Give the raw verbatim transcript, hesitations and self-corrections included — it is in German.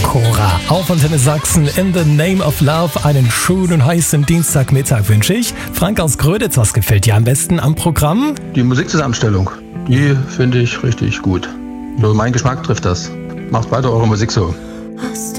Cora auf Antenne Sachsen. In the Name of Love. Einen schönen, heißen Dienstagmittag wünsche ich. Frank aus Gröditz, was gefällt dir am besten am Programm? Die Musikzusammenstellung, die finde ich richtig gut. Nur mein Geschmack trifft das. Macht weiter eure Musik so.